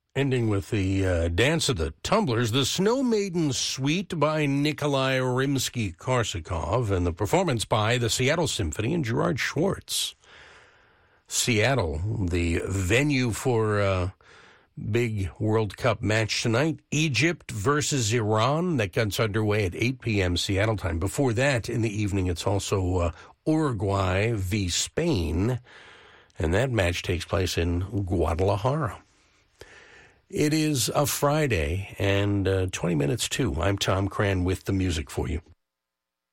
Ending with the Dance of the Tumblers, the Snow Maiden Suite by Nikolai Rimsky-Korsakov, and the performance by the Seattle Symphony and Gerard Schwartz. Seattle, the venue for a big World Cup match tonight. Egypt versus Iran. That gets underway at 8 p.m. Seattle time. Before that, in the evening, it's also Uruguay v. Spain, and that match takes place in Guadalajara. It is a Friday, and 20 minutes to. I'm Tom Cran with the music for you.